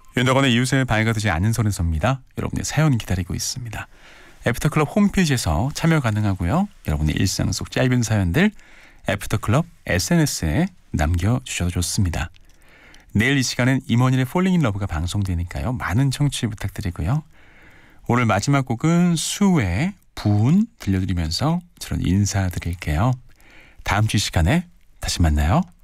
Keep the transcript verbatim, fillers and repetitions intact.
윤덕원의 이웃의 방해가 되지 않는 선에서입니다. 여러분의 사연 기다리고 있습니다. 애프터클럽 홈페이지에서 참여 가능하고요. 여러분의 일상 속 짧은 사연들 애프터클럽 에스엔에스에 남겨주셔도 좋습니다. 내일 이 시간은 임원일의 폴링 인 러브가 방송되니까요. 많은 청취 부탁드리고요. 오늘 마지막 곡은 수의 부운 들려드리면서 저는 인사드릴게요. 다음 주 이 시간에 다시 만나요.